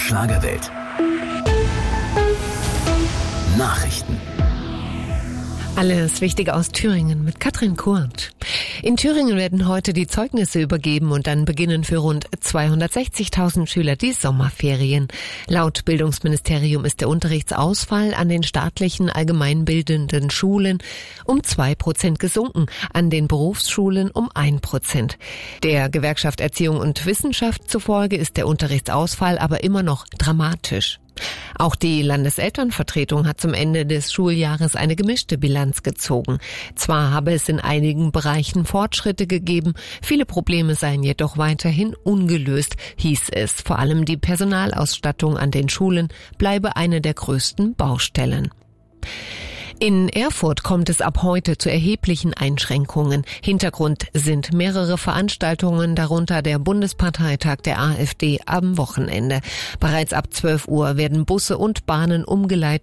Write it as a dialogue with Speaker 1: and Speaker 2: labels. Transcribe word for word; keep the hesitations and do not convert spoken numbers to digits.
Speaker 1: Schlagerwelt. Nachrichten.
Speaker 2: Alles Wichtige aus Thüringen mit Katrin Kurt. In Thüringen werden heute die Zeugnisse übergeben und dann beginnen für rund zweihundertsechzigtausend Schüler die Sommerferien. Laut Bildungsministerium ist der Unterrichtsausfall an den staatlichen allgemeinbildenden Schulen um zwei Prozent gesunken, an den Berufsschulen um ein Prozent. Der Gewerkschaft Erziehung und Wissenschaft zufolge ist der Unterrichtsausfall aber immer noch dramatisch. Auch die Landeselternvertretung hat zum Ende des Schuljahres eine gemischte Bilanz gezogen. Zwar habe es in einigen Bereichen Fortschritte gegeben, viele Probleme seien jedoch weiterhin ungelöst, hieß es. Vor allem die Personalausstattung an den Schulen bleibe eine der größten Baustellen. In Erfurt kommt es ab heute zu erheblichen Einschränkungen. Hintergrund sind mehrere Veranstaltungen, darunter der Bundesparteitag der AfD am Wochenende. Bereits ab zwölf Uhr werden Busse und Bahnen umgeleitet